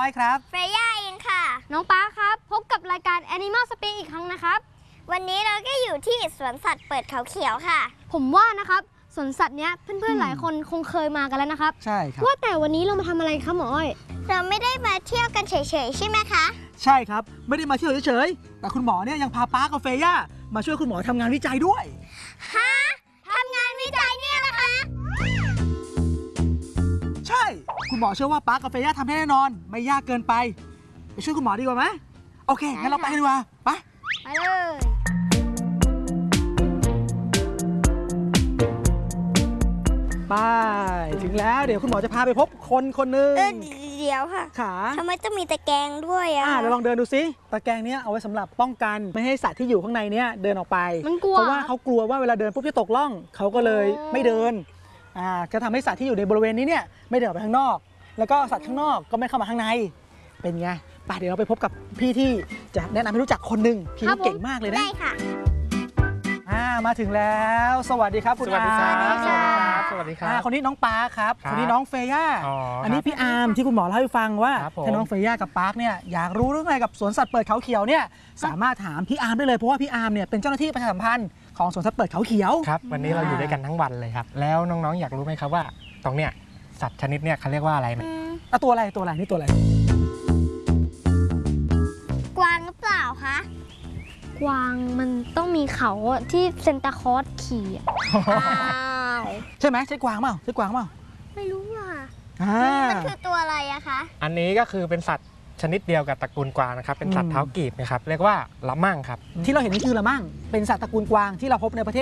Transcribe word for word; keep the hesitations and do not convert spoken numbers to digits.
อ้อยครับเฟย่าเองค่ะน้องป้าครับพบกับรายการ Animal Spring อีกครั้งนะครับวันนี้เราก็อยู่ที่สวนสัตว์เปิดเขาเขียวค่ะผมว่านะครับสวนสัตว์เนี้ยเพื่อนๆหลายคนคงเคยมากันแล้วนะครับใช่ครับว่าแต่วันนี้เรามาทำอะไรครับหมออ้อยเราไม่ได้มาเที่ยวกันเฉยๆใช่ไหมคะใช่ครับไม่ได้มาเที่ยวเฉยๆแต่คุณหมอเนี่ยยังพาป้ากับเฟย่ามาช่วยคุณหมอทำงานวิจัยด้วยฮะทำงานวิจัยเนี่ยนะคะใช่คุณหมอเชื่อว่าป้ากับเฟย่าทำได้แน่นอนไม่ยากเกินไปไปช่วยคุณหมอดีกว่าไหมโอเคงั้นเราไปกันดีกว่าไปไปเลยไปถึงแล้วเดี๋ยวคุณหมอจะพาไปพบคนคนหนึ่งเออเดี๋ยวค่ะขาทำไมต้องมีตะแกรงด้วยอะอ่าเราลองเดินดูซิตะแกรงเนี้ยเอาไว้สำหรับป้องกันไม่ให้สัตว์ที่อยู่ข้างในเนี้ยเดินออกไปเพราะว่าเขากลัวว่าเวลาเดินปุ๊บจะตกล่องเขาก็เลยไม่เดินอ่าก็ทำให้สัตว์ที่อยู่ในบริเวณนี้เนี่ยไม่เดินออกไปข้างนอกแล้วก็สัตว์ข้างนอกก็ไม่เข้ามาข้างในเป็นไงไปเดี๋ยวเราไปพบกับพี่ที่จะแนะนำให้รู้จักคนหนึ่งพี่เก่งมากเลยนะได้ค่ะอ่ามาถึงแล้วสวัสดีครับคุณอาร์มสวัสดีครับสวัสดีครับคนนี้น้องปาร์คครับคนนี้น้องเฟย่าอ๋ออัอันนี้พี่อาร์มที่คุณหมอเล่าให้ฟังว่าครับผมถ้าน้องเฟย่ากับปาร์คเนี่ยอยากรู้เรื่องอะไรกับสวนสัตว์เปิดเขาเขียวเนี่ยสามารถถามพี่อาร์มได้เลยเพราะว่าพี่อาร์มเนี่ยเป็นเจ้าหน้าที่ประชาสัมพันธ์ของสวนสัตว์เปิดเขาเขียวครับวันนี้เราอยู่ด้วยกันทั้งวันเลยครับแล้วน้องๆอยากรู้ไหมครับว่าตรงเนี้ยสัตว์ชนิดเนี้ยเขาเรียกว่าอะไรไหมอ่ะตัวอะไรตัวอะไรนี่ตัวอะไรกวางหรือเปล่าคะกวางมันต้องมีเขาอะที่เซนตาคลอสขี่อะอ้าวใช่ไหมใช่กวางเปล่าใช่กวางเปล่าไม่รู้อ่ะอ่ามันคือตัวอะไรอะคะอันนี้ก็คือเป็นสัตว์ชนิดเดียวกับตระกูลกวางนะครับเป็นสัตว์เท้ากีบนะครับเรียกว่าละมั่งครับที่เราเห็นนี่คือละมั่งเป็นสัตว์ตระกูลกวางที่เราพบในประเทศ